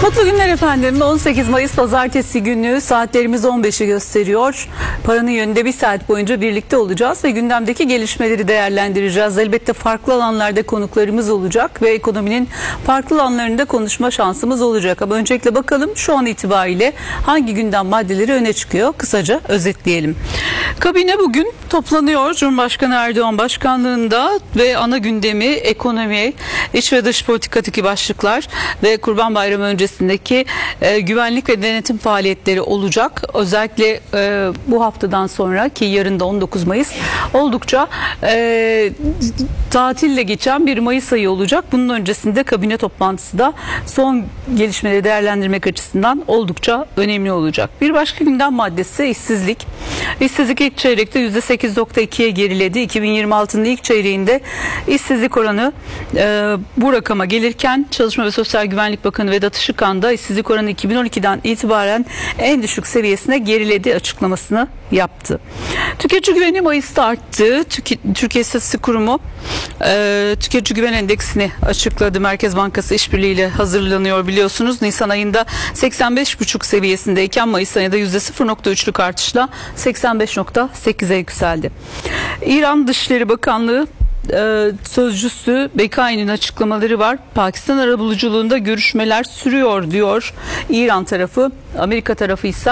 Mutlu günler efendim. 18 Mayıs Pazartesi günü saatlerimiz 15'i gösteriyor. Paranın yönünde bir saat boyunca birlikte olacağız ve gündemdeki gelişmeleri değerlendireceğiz. Elbette farklı alanlarda konuklarımız olacak ve ekonominin farklı alanlarında konuşma şansımız olacak. Ama öncelikle bakalım şu an itibariyle hangi gündem maddeleri öne çıkıyor? Kısaca özetleyelim. Kabine bugün toplanıyor. Cumhurbaşkanı Erdoğan başkanlığında ve ana gündemi ekonomi, iç ve dış politikadaki başlıklar ve Kurban Bayramı öncesindeki güvenlik ve denetim faaliyetleri olacak. Özellikle bu haftadan sonra ki yarın da 19 Mayıs oldukça tatille geçen bir Mayıs ayı olacak. Bunun öncesinde kabine toplantısı da son gelişmeleri değerlendirmek açısından oldukça önemli olacak. Bir başka gündem maddesi işsizlik. İşsizlik ilk çeyrekte %8.2'ye geriledi. 2026'nın ilk çeyreğinde işsizlik oranı bu rakama gelirken Çalışma ve Sosyal Güvenlik Bakanı Vedat Işıkhan da işsizlik oranı 2012'den itibaren en düşük seviyesine geriledi açıklamasını yaptı. Tüketici güveni Mayıs'ta arttı. Türkiye İstatistik Kurumu tüketici güven endeksini açıkladı. Merkez Bankası işbirliğiyle hazırlanıyor biliyorsunuz. Nisan ayında 85,5 seviyesindeyken Mayıs ayında %0.3'lük artışla 85.8'e yükseldi. İran Dışişleri Bakanlığı sözcüsü Bekai'nin açıklamaları var. Pakistan arabuluculuğunda görüşmeler sürüyor diyor İran tarafı. Amerika tarafı ise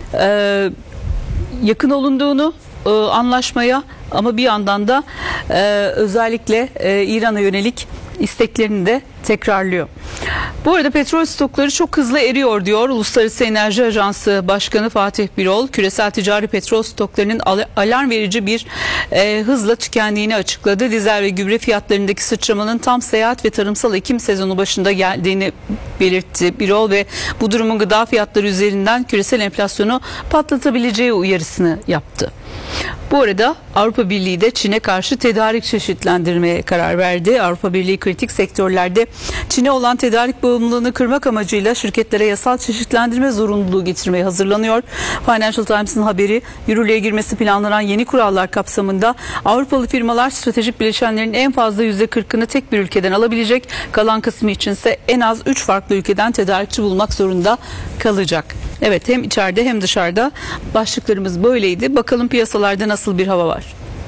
yakın olunduğunu anlaşmaya ama bir yandan da özellikle İran'a yönelik isteklerini de tekrarlıyor. Bu arada petrol stokları çok hızlı eriyor diyor Uluslararası Enerji Ajansı Başkanı Fatih Birol. Küresel ticari petrol stoklarının alarm verici bir hızla tükendiğini açıkladı. Dizel ve gübre fiyatlarındaki sıçramanın tam seyahat ve tarımsal ekim sezonu başında geldiğini belirtti Birol ve bu durumun gıda fiyatları üzerinden küresel enflasyonu patlatabileceği uyarısını yaptı. Bu arada Avrupa Birliği de Çin'e karşı tedarik çeşitlendirmeye karar verdi. Avrupa Birliği kritik sektörlerde Çin'e olan tedarik bağımlılığını kırmak amacıyla şirketlere yasal çeşitlendirme zorunluluğu getirmeye hazırlanıyor. Financial Times'ın haberi, yürürlüğe girmesi planlanan yeni kurallar kapsamında Avrupalı firmalar stratejik bileşenlerin en fazla %40'ını tek bir ülkeden alabilecek. Kalan kısmı içinse en az 3 farklı ülkeden tedarikçi bulmak zorunda kalacak. Evet, hem içeride hem dışarıda başlıklarımız böyleydi. Bakalım piyasalarda nasıl bir hava var?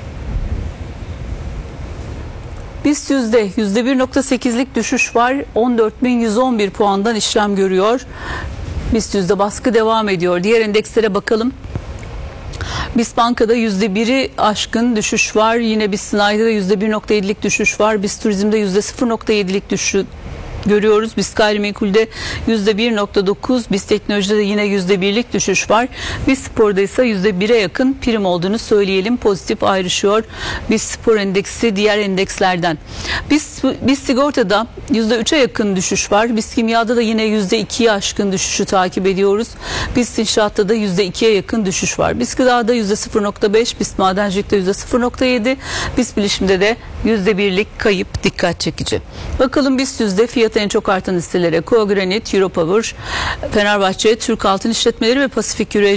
BIST %1.8'lik düşüş var. 14.111 puandan işlem görüyor. BIST yüzde baskı devam ediyor. Diğer endekslere bakalım. BIST Banka'da %1'i aşkın düşüş var. Yine BIST Sanayi'de de %1.7'lik düşüş var. BIST Turizm'de %0.7'lik düşüş görüyoruz. BIST Gayrimenkul'de %1.9, BIST Teknoloji'de de yine %1'lik düşüş var. BIST Spor'da ise %1'e yakın prim olduğunu söyleyelim. Pozitif ayrışıyor BIST Spor endeksi diğer endekslerden. BIST Sigorta'da %3'e yakın düşüş var. BIST Kimya'da da yine %2'ye aşkın düşüşü takip ediyoruz. BIST İnşaat'ta da %2'ye yakın düşüş var. BIST Gıda'da %0.5, BIST Madencilik'te %0.7, BIST Bilişim'de de %1'lik kayıp dikkat çekici. Bakalım BIST yüzde fiyatı en çok artan hisselere: Koagranit, Europower, Fenerbahçe, Türk Altın İşletmeleri ve Pasifik Euro